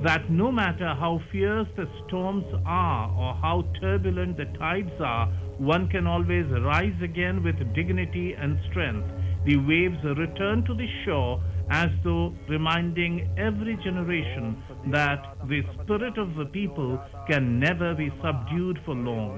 that no matter how fierce the storms are or how turbulent the tides are, one can always rise again with dignity and strength. The waves return to the shore as though reminding every generation that the spirit of the people can never be subdued for long.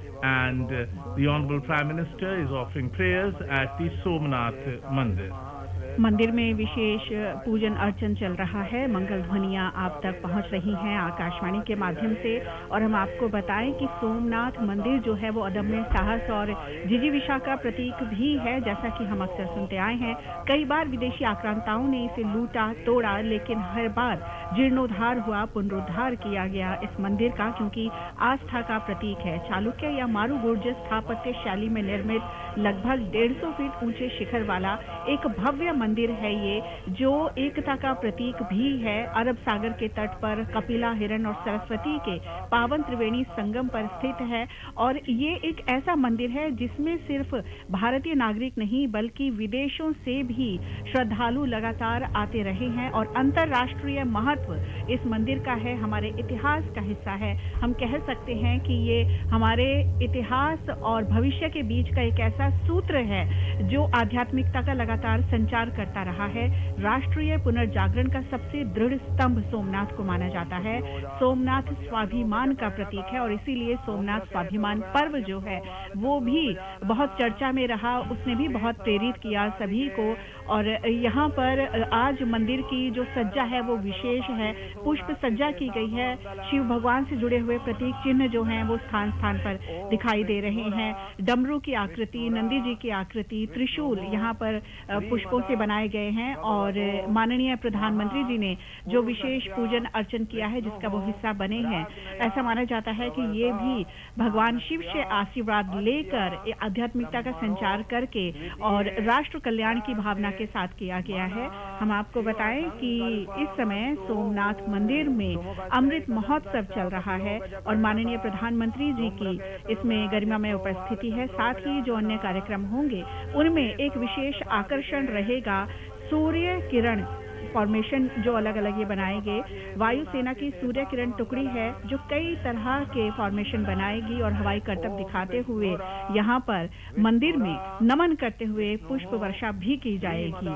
And the Honorable Prime Minister is offering prayers at the Somnath Mandir. मंदिर में विशेष पूजन अर्चन चल रहा है। मंगल ध्वनियां आप तक पहुंच रही हैं आकाशवाणी के माध्यम से। और हम आपको बताएं कि सोमनाथ मंदिर जो है वो अदम्य साहस और जिजीविषा का प्रतीक भी है। जैसा कि हम अक्सर सुनते आए हैं, कई बार विदेशी आक्रांताओं ने इसे लूटा तोड़ा, लेकिन हर बार जीर्णोद्धार हुआ, पुनरुद्धार किया गया इस मंदिर का, क्योंकि आस्था का प्रतीक है। चालुक्य या मारुगुर्ज स्थापत्य शैली में निर्मित लगभग 150 फीट ऊंचे शिखर वाला एक भव्य मंदिर है ये, जो एकता का प्रतीक भी है। अरब सागर के तट पर कपिला, हिरण और सरस्वती के पावन त्रिवेणी संगम पर स्थित है। और ये एक ऐसा मंदिर है जिसमें सिर्फ भारतीय नागरिक नहीं बल्कि विदेशों से भी श्रद्धालु लगातार आते रहे हैं। और अंतर्राष्ट्रीय महत्व इस मंदिर का है, हमारे इतिहास का हिस्सा है। हम कह सकते हैं कि ये हमारे इतिहास और भविष्य के बीच का एक ऐसा सूत्र है जो आध्यात्मिकता का लगातार संचार करता रहा है। राष्ट्रीय पुनर्जागरण का सबसे दृढ़ स्तंभ सोमनाथ को माना जाता है। सोमनाथ स्वाभिमान का प्रतीक है और इसीलिए सोमनाथ स्वाभिमान पर्व जो है वो भी बहुत चर्चा में रहा। उसने भी बहुत प्रेरित किया सभी को। और यहाँ पर आज मंदिर की जो सज्जा है वो विशेष है। पुष्प सज्जा की गई है। शिव भगवान से जुड़े हुए प्रतीक चिन्ह जो हैं वो स्थान स्थान पर दिखाई दे रहे हैं। डमरू की आकृति, नंदी जी की आकृति, त्रिशूल यहाँ पर पुष्पों से बनाए गए हैं। और माननीय प्रधानमंत्री जी ने जो विशेष पूजन अर्चन किया है जिसका वो हिस्सा बने हैं, ऐसा माना जाता है कि ये भी भगवान शिव से आशीर्वाद लेकर आध्यात्मिकता का संचार करके और राष्ट्र कल्याण की भावना के साथ किया गया है। हम आपको बताएं कि इस समय सोमनाथ मंदिर में अमृत महोत्सव चल रहा है और माननीय प्रधानमंत्री जी की इसमें गरिमामय उपस्थिति है। साथ ही जो अन्य कार्यक्रम होंगे उनमें एक विशेष आकर्षण रहेगा। सूर्य किरण फॉर्मेशन जो अलग अलग ये बनाएंगे, वायुसेना की सूर्य किरण टुकड़ी है जो कई तरह के फॉर्मेशन बनाएगी और हवाई करतब दिखाते हुए यहाँ पर मंदिर में नमन करते हुए पुष्प वर्षा भी की जाएगी।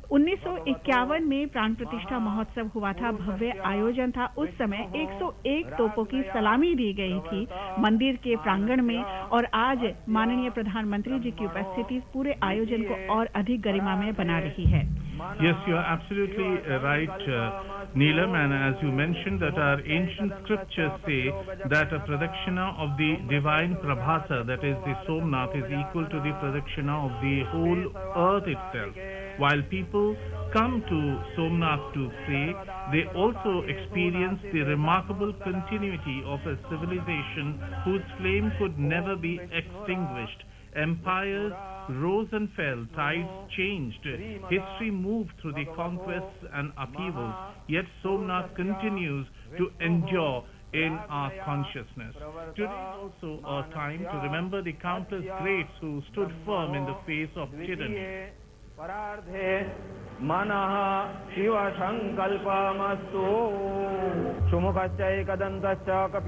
1951 में प्राण प्रतिष्ठा महोत्सव हुआ था, भव्य आयोजन था। उस समय 101 तोपों की सलामी दी गई थी मंदिर के प्रांगण में। और आज माननीय प्रधानमंत्री जी की उपस्थिति पूरे आयोजन को और अधिक गरिमामय बना रही है। Yes, you are absolutely right, Neelam, and as you mentioned that our ancient scriptures say that a pradakshina of the divine Prabhasa, that is the Somnath, is equal to the pradakshina of the whole earth itself. While people come to Somnath to pray, they also experience the remarkable continuity of a civilization whose flame could never be extinguished. Empires rose and fell, tides changed, history moved through the conquests and upheavals, yet Somnath continues to endure in our consciousness. Today is also a time to remember the countless greats who stood firm in the face of tyranny. परार्धे मनः शिव संकल्पमस्तु सुमुखश्च एकदन्तश्च